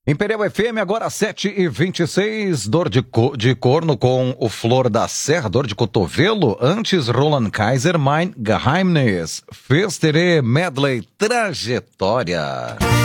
Imperial FM, agora 7h26, dor de corno com o Flor da Serra, dor de cotovelo, antes Roland Kaiser, Mein Geheimnis, Festere Medley, Trajetória.